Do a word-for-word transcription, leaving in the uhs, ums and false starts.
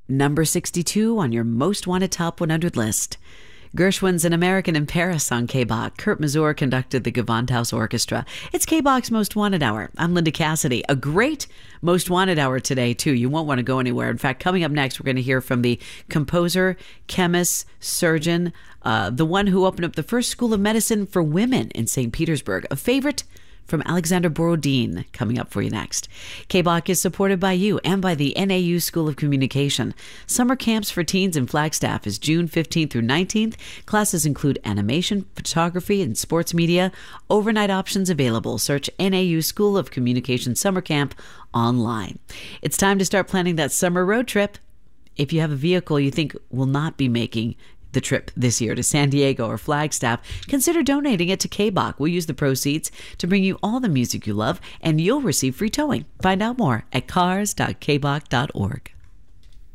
Number sixty-two on your most wanted top one hundred list. Gershwin's An American in Paris on K B O C. Kurt Masur conducted the Gewandhaus Orchestra. It's K B O C's Most Wanted Hour. I'm Linda Cassidy. A great Most Wanted Hour today, too. You won't want to go anywhere. In fact, coming up next, we're going to hear from the composer, chemist, surgeon, uh, the one who opened up the first school of medicine for women in Saint Petersburg. A favorite from Alexander Borodin coming up for you next. K B O C is supported by you and by the N A U School of Communication. Summer camps for teens in Flagstaff is June fifteenth through nineteenth. Classes include animation, photography, and sports media. Overnight options available. Search N A U School of Communication Summer Camp online. It's time to start planning that summer road trip. If you have a vehicle you think will not be making the trip this year to San Diego or Flagstaff, consider donating it to K B O C. We'll use the proceeds to bring you all the music you love, and you'll receive free towing. Find out more at cars dot k b o c dot org.